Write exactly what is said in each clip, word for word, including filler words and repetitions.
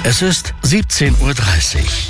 Es ist siebzehn Uhr dreißig.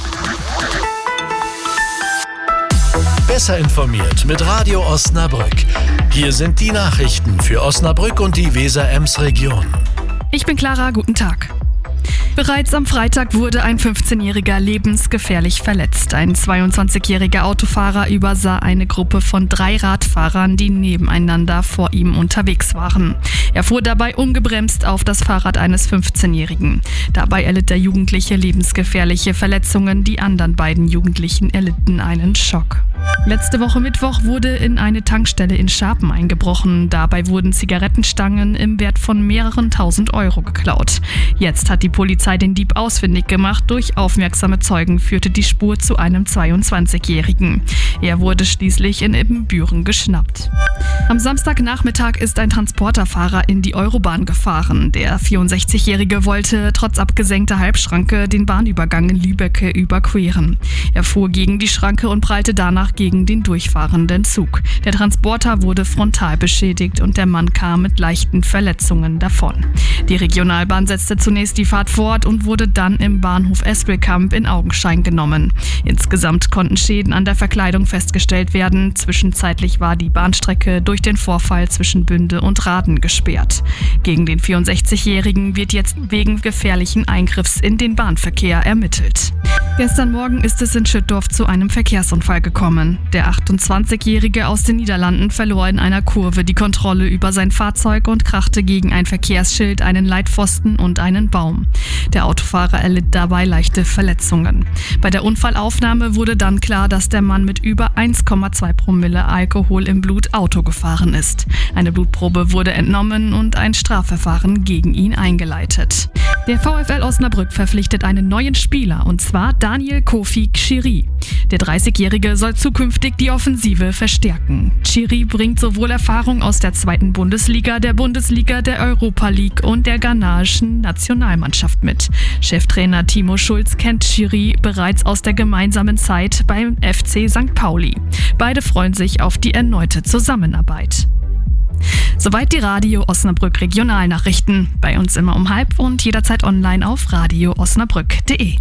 Besser informiert mit Radio Osnabrück. Hier sind die Nachrichten für Osnabrück und die Weser-Ems-Region. Ich bin Clara, guten Tag. Bereits am Freitag wurde ein fünfzehnjähriger lebensgefährlich verletzt. Ein zweiundzwanzigjähriger Autofahrer übersah eine Gruppe von drei Radfahrern, die nebeneinander vor ihm unterwegs waren. Er fuhr dabei ungebremst auf das Fahrrad eines fünfzehnjährigen. Dabei erlitt der Jugendliche lebensgefährliche Verletzungen. Die anderen beiden Jugendlichen erlitten einen Schock. Letzte Woche Mittwoch wurde in eine Tankstelle in Scharpen eingebrochen. Dabei wurden Zigarettenstangen im Wert von mehreren tausend Euro geklaut. Jetzt hat die Polizei den Dieb ausfindig gemacht. Durch aufmerksame Zeugen führte die Spur zu einem zweiundzwanzigjährigen. Er wurde schließlich in Ibbenbüren geschnappt. Am Samstagnachmittag ist ein Transporterfahrer in die Eurobahn gefahren. Der vierundsechzigjährige wollte trotz abgesenkter Halbschranke den Bahnübergang in Lübbecke überqueren. Er fuhr gegen die Schranke und prallte danach gegen den durchfahrenden Zug. Der Transporter wurde frontal beschädigt und der Mann kam mit leichten Verletzungen davon. Die Regionalbahn setzte zunächst die Fahrt fort und wurde dann im Bahnhof Espelkamp in Augenschein genommen. Insgesamt konnten Schäden an der Verkleidung festgestellt werden. Zwischenzeitlich war die Bahnstrecke durch den Vorfall zwischen Bünde und Raden gesperrt. Gegen den vierundsechzigjährigen wird jetzt wegen gefährlichen Eingriffs in den Bahnverkehr ermittelt. Gestern Morgen ist es in Schüttorf zu einem Verkehrsunfall gekommen. Der achtundzwanzigjährige aus den Niederlanden verlor in einer Kurve die Kontrolle über sein Fahrzeug und krachte gegen ein Verkehrsschild, einen Leitpfosten und einen Baum. Der Autofahrer erlitt dabei leichte Verletzungen. Bei der Unfallaufnahme wurde dann klar, dass der Mann mit über eins Komma zwei Promille Alkohol im Blut Auto gefahren ist. Eine Blutprobe wurde entnommen und ein Strafverfahren gegen ihn eingeleitet. Der VfL Osnabrück verpflichtet einen neuen Spieler, und zwar Daniel Kofi Xhiri. Der dreißigjährige soll zukünftig die Offensive verstärken. Xhiri bringt sowohl Erfahrung aus der zweiten Bundesliga, der Bundesliga, der Europa League und der ghanaischen Nationalmannschaft mit. Cheftrainer Timo Schulz kennt Xhiri bereits aus der gemeinsamen Zeit beim F C Sankt Pauli. Beide freuen sich auf die erneute Zusammenarbeit. Soweit die Radio Osnabrück Regionalnachrichten. Bei uns immer um halb und jederzeit online auf radio osnabrück punkt de.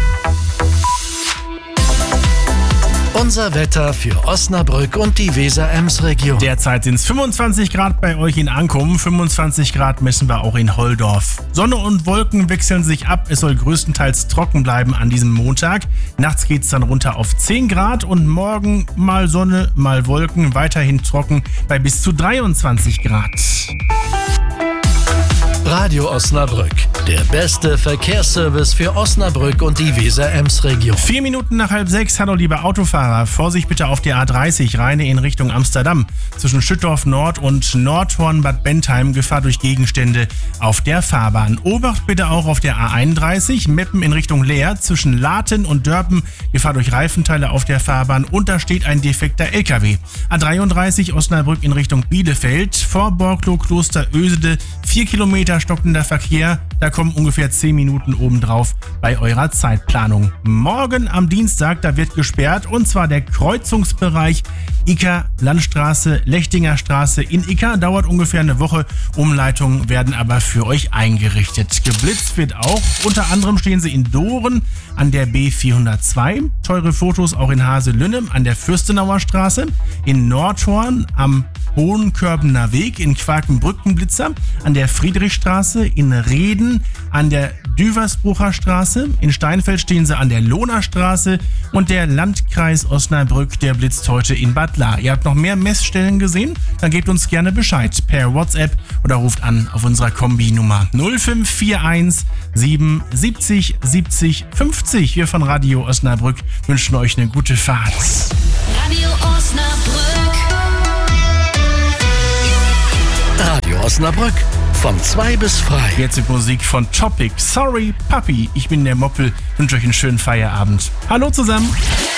Unser Wetter für Osnabrück und die Weser-Ems-Region. Derzeit sind es fünfundzwanzig Grad bei euch in Ankum, fünfundzwanzig Grad messen wir auch in Holdorf. Sonne und Wolken wechseln sich ab, es soll größtenteils trocken bleiben an diesem Montag. Nachts geht es dann runter auf zehn Grad und morgen mal Sonne, mal Wolken, weiterhin trocken bei bis zu dreiundzwanzig Grad. Radio Osnabrück, der beste Verkehrsservice für Osnabrück und die Weser-Ems-Region. Vier Minuten nach halb sechs, hallo liebe Autofahrer, Vorsicht bitte auf der A dreißig, Rheine in Richtung Amsterdam. Zwischen Schüttorf Nord und Nordhorn-Bad Bentheim, Gefahr durch Gegenstände auf der Fahrbahn. Obacht bitte auch auf der A einunddreißig, Meppen in Richtung Leer, zwischen Laten und Dörpen, Gefahr durch Reifenteile auf der Fahrbahn und da steht ein defekter L K W. A dreiunddreißig, Osnabrück in Richtung Bielefeld, vor Borklow Kloster Ösede, vier Kilometer stockender Verkehr, da kommen ungefähr zehn Minuten obendrauf bei eurer Zeitplanung. Morgen am Dienstag, da wird gesperrt, und zwar der Kreuzungsbereich Ika Landstraße, Lechtinger Straße in Ika, dauert ungefähr eine Woche, Umleitungen werden aber für euch eingerichtet. Geblitzt wird auch, unter anderem stehen sie in Doren an der B vierhundertzwei, teure Fotos auch in Haselünne an der Fürstenauer Straße, in Nordhorn am Hohenkörbener Weg, in Quakenbrückenblitzer, an der Friedrichstraße, in Reden, an der Düversbrucher Straße, in Steinfeld stehen sie an der Lohner Straße und der Landkreis Osnabrück, der blitzt heute in Bad Lahr. Ihr habt noch mehr Messstellen gesehen? Dann gebt uns gerne Bescheid per WhatsApp oder ruft an auf unserer Kombi-Nummer null fünf vier eins sieben siebzig siebzig fünfzig. Wir von Radio Osnabrück wünschen euch eine gute Fahrt. Radio Osnabrück. Radio Osnabrück, von zwei bis frei. Jetzt die Musik von Topic. Sorry, Papi. Ich bin der Moppel. Wünsche euch einen schönen Feierabend. Hallo zusammen.